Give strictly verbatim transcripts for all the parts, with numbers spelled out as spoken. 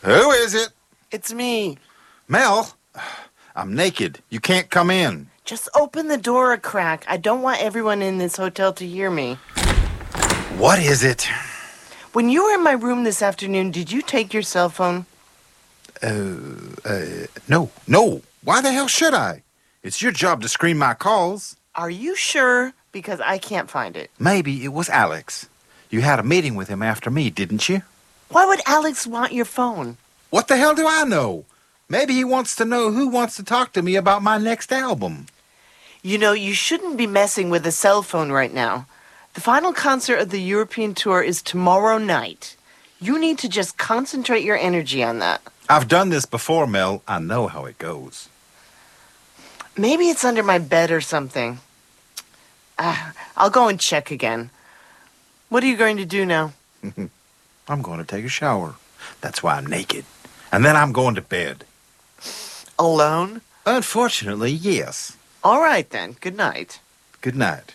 Who is it? It's me. Mel, I'm naked. You can't come in. Just open the door a crack. I don't want everyone in this hotel to hear me. What is it? When you were in my room this afternoon, did you take your cell phone? Uh, uh, no, no. Why the hell should I? It's your job to screen my calls. Are you sure? Because I can't find it. Maybe it was Alex. You had a meeting with him after me, didn't you? Why would Alex want your phone? What the hell do I know? Maybe he wants to know who wants to talk to me about my next album. You know, you shouldn't be messing with a cell phone right now. The final concert of the European tour is tomorrow night. You need to just concentrate your energy on that. I've done this before, Mel. I know how it goes. Maybe it's under my bed or something. Uh, I'll go and check again. What are you going to do now? I'm going to take a shower. That's why I'm naked. And then I'm going to bed. Alone? Unfortunately, yes. All right, then. Good night. Good night.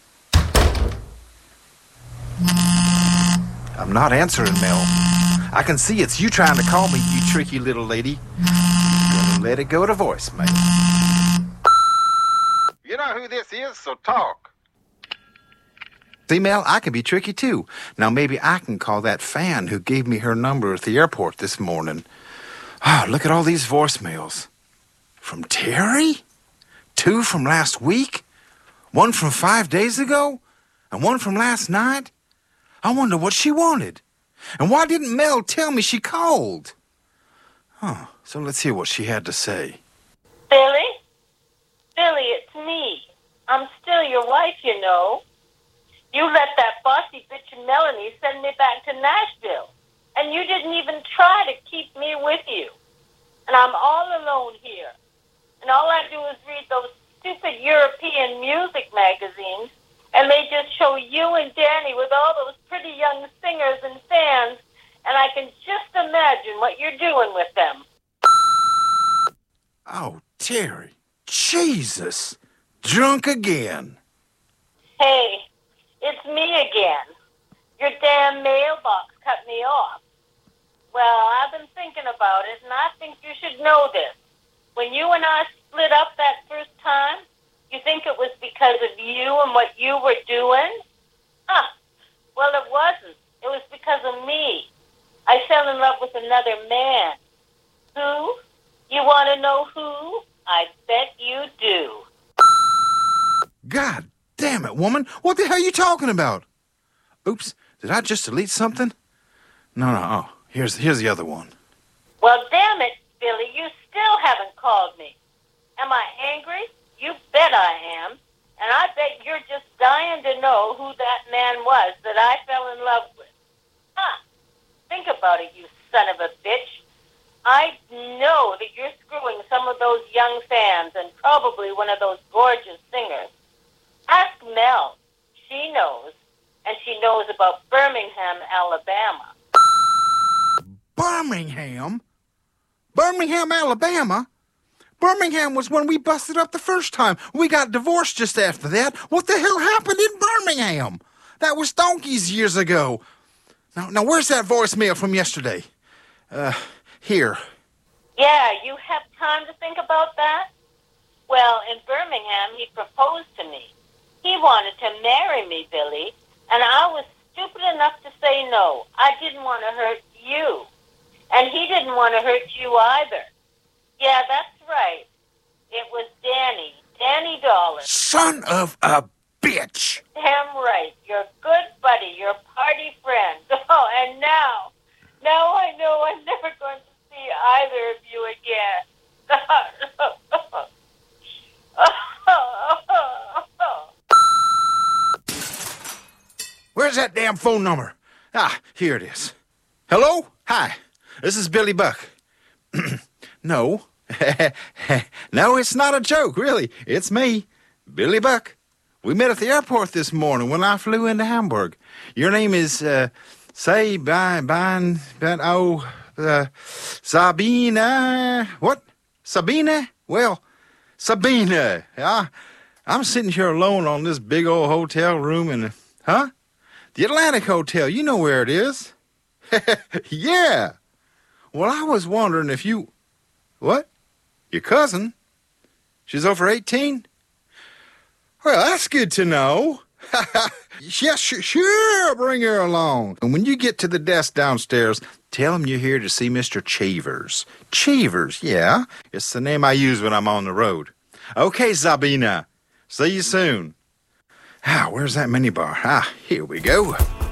I'm not answering, Mel. I can see it's you trying to call me, you tricky little lady. I'm gonna let it go to voicemail. You know who this is, so talk. See, Mel, I can be tricky, too. Now, maybe I can call that fan who gave me her number at the airport this morning. Oh, look at all these voicemails. From Terry? Two from last week? One from five days ago? And one from last night? I wonder what she wanted. And why didn't Mel tell me she called? Huh, so let's hear what she had to say. Billy? Billy, it's me. I'm still your wife, you know. You let that bossy bitch Melanie send me back to Nashville. And you didn't even try to keep me with you. And I'm all alone here. And all I do is read those stupid European music magazines, and they just show you and Danny with all those pretty young singers and fans, and I can just imagine what you're doing with them. Oh, Terry. Jesus. Drunk again. Hey, it's me again. Your damn mailbox cut me off. Well, I've been thinking about it, and I think you should know this. When you and I split up that first time, you think it was because of you and what you were doing? Huh. Well, it wasn't. It was because of me. I fell in love with another man. Who? You want to know who? I bet you do. God damn it, woman. What the hell are you talking about? Oops, did I just delete something? No, no, oh, here's, here's the other one. Well, damn it, Billy, you still haven't called me. Am I angry? You bet I am. And I bet you're just dying to know who that man was that I fell in love with. Huh. Think about it, you son of a bitch. I know that you're screwing some of those young fans and probably one of those gorgeous singers. Ask Mel. She knows. And she knows about Birmingham, Alabama. Birmingham? Birmingham, Alabama? Birmingham was when we busted up the first time. We got divorced just after that. What the hell happened in Birmingham? That was donkeys years ago. Now, now where's that voicemail from yesterday? Uh, here. Yeah, you have time to think about that? Well, in Birmingham, he proposed to me. He wanted to marry me, Billy, and I was stupid enough to say no. I didn't want to hurt you, and he didn't want to hurt you either. Yeah, that's right. It was Danny. Danny Dollar. Son of a bitch! Damn right. Your good buddy, your party friend. Oh, and now, now I know I'm never going to see either of you again. Where's that damn phone number? Ah, here it is. Hello? Hi. This is Billy Buck. No. No, it's not a joke, really. It's me, Billy Buck. We met at the airport this morning when I flew into Hamburg. Your name is, uh, say, Ban, Ban, Ban, oh, uh, Sabina, what? Sabina? Well, Sabina, yeah. I'm sitting here alone on this big old hotel room in, huh? The Atlantic Hotel, you know where it is. Yeah. Well, I was wondering if you... What? Your cousin? She's over eighteen? Well, that's good to know. Yes, sure, sure, bring her along. And when you get to the desk downstairs, tell him you're here to see Mister Cheevers. Cheevers, yeah. It's the name I use when I'm on the road. Okay, Zabina. See you soon. Ah, where's that minibar? Ah, here we go.